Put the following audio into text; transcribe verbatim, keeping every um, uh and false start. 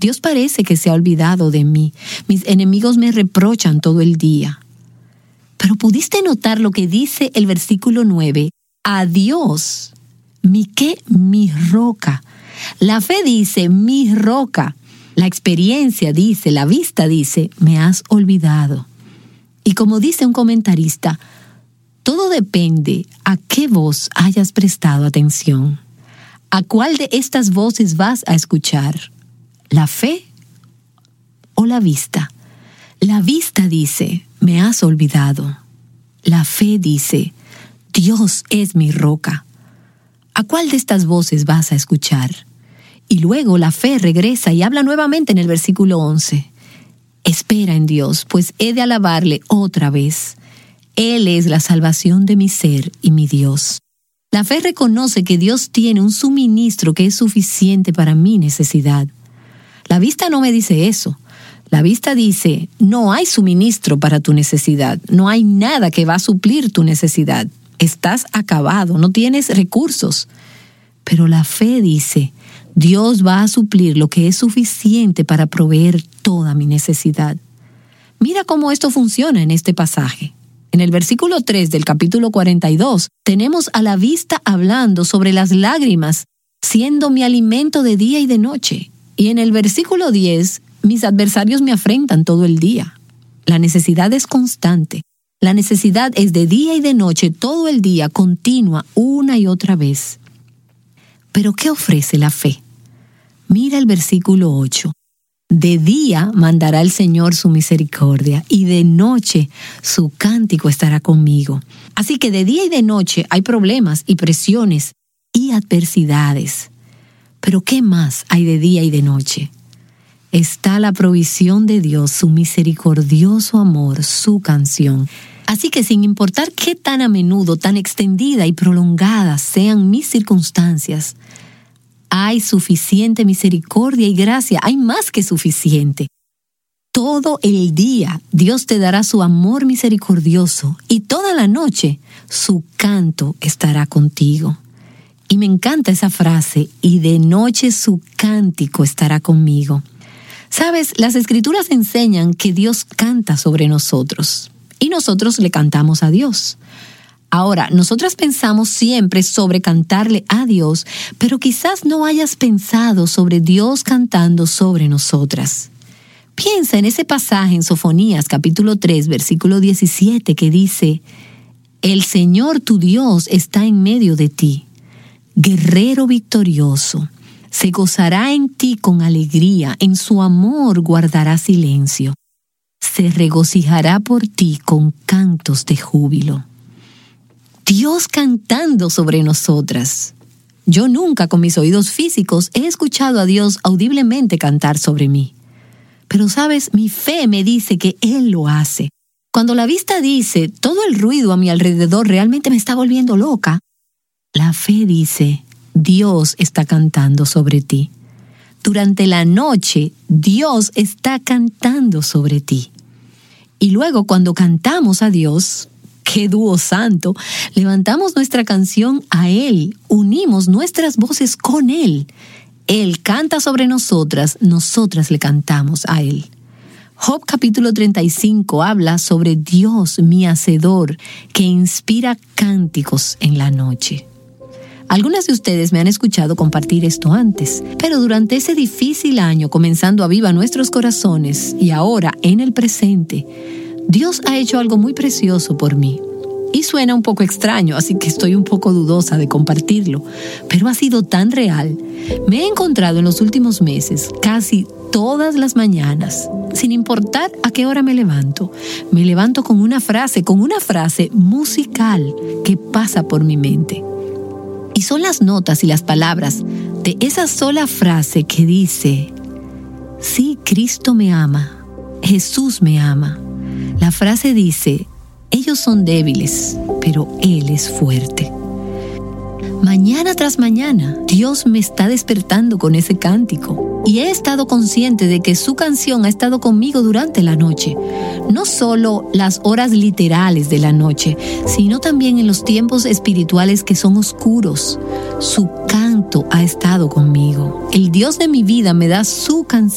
Dios parece que se ha olvidado de mí. Mis enemigos me reprochan todo el día. Pero ¿pudiste notar lo que dice el versículo nueve? A Dios, mi qué, mi roca. La fe dice, mi roca. La experiencia dice, la vista dice, me has olvidado. Y como dice un comentarista, todo depende a qué voz hayas prestado atención. ¿A cuál de estas voces vas a escuchar? ¿La fe o la vista? La vista dice, me has olvidado. La fe dice, Dios es mi roca. ¿A cuál de estas voces vas a escuchar? Y luego la fe regresa y habla nuevamente en el versículo once. Espera en Dios, pues he de alabarle otra vez. Él es la salvación de mi ser y mi Dios. La fe reconoce que Dios tiene un suministro que es suficiente para mi necesidad. La vista no me dice eso. La vista dice, no hay suministro para tu necesidad. No hay nada que va a suplir tu necesidad. Estás acabado, no tienes recursos. Pero la fe dice, Dios va a suplir lo que es suficiente para proveer toda mi necesidad. Mira cómo esto funciona en este pasaje. En el versículo tres del capítulo cuarenta y dos, tenemos a la vista hablando sobre las lágrimas, siendo mi alimento de día y de noche. Y en el versículo diez, mis adversarios me afrentan todo el día. La necesidad es constante. La necesidad es de día y de noche, todo el día, continua, una y otra vez. Pero ¿qué ofrece la fe? Mira el versículo ocho. De día mandará el Señor su misericordia, y de noche su cántico estará conmigo. Así que de día y de noche hay problemas y presiones y adversidades. Pero ¿qué más hay de día y de noche? Está la provisión de Dios, su misericordioso amor, su canción. Así que sin importar qué tan a menudo, tan extendida y prolongada sean mis circunstancias, hay suficiente misericordia y gracia, hay más que suficiente. Todo el día Dios te dará su amor misericordioso y toda la noche su canto estará contigo. Y me encanta esa frase, y de noche su cántico estará conmigo. Sabes, las Escrituras enseñan que Dios canta sobre nosotros y nosotros le cantamos a Dios. Ahora, nosotras pensamos siempre sobre cantarle a Dios, pero quizás no hayas pensado sobre Dios cantando sobre nosotras. Piensa en ese pasaje en Sofonías capítulo tres, versículo diecisiete, que dice, El Señor tu Dios está en medio de ti, guerrero victorioso. Se gozará en ti con alegría, en su amor guardará silencio. Se regocijará por ti con cantos de júbilo. Dios cantando sobre nosotras. Yo nunca con mis oídos físicos he escuchado a Dios audiblemente cantar sobre mí. Pero sabes, mi fe me dice que Él lo hace. Cuando la vista dice, todo el ruido a mi alrededor realmente me está volviendo loca, la fe dice, Dios está cantando sobre ti. Durante la noche, Dios está cantando sobre ti. Y luego cuando cantamos a Dios, ¡qué dúo santo!, levantamos nuestra canción a Él, unimos nuestras voces con Él. Él canta sobre nosotras, nosotras le cantamos a Él. Job capítulo treinta y cinco habla sobre Dios, mi hacedor, que inspira cánticos en la noche. Algunas de ustedes me han escuchado compartir esto antes, pero durante ese difícil año, comenzando a viva nuestros corazones y ahora en el presente, Dios ha hecho algo muy precioso por mí. Y suena un poco extraño, así que estoy un poco dudosa de compartirlo, pero ha sido tan real. Me he encontrado en los últimos meses, casi todas las mañanas, sin importar a qué hora me levanto, me levanto con una frase, con una frase musical que pasa por mi mente. Y son las notas y las palabras de esa sola frase que dice, sí, Cristo me ama, Jesús me ama. La frase dice, ellos son débiles, pero Él es fuerte. Mañana tras mañana, Dios me está despertando con ese cántico. Y he estado consciente de que su canción ha estado conmigo durante la noche. No solo las horas literales de la noche, sino también en los tiempos espirituales que son oscuros. Su canto ha estado conmigo. El Dios de mi vida me da su canción.